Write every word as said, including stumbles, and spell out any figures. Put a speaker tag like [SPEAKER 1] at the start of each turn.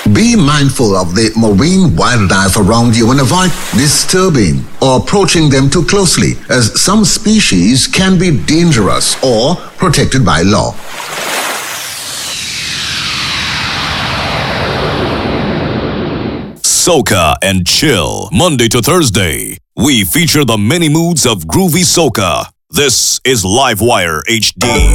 [SPEAKER 1] Be mindful of the marine wildlife around you and avoid disturbing or approaching them too closely, as some species can be dangerous or protected by law.
[SPEAKER 2] Soca and Chill, Monday to Thursday. We feature the many moods of groovy soca. This is Livewire H D.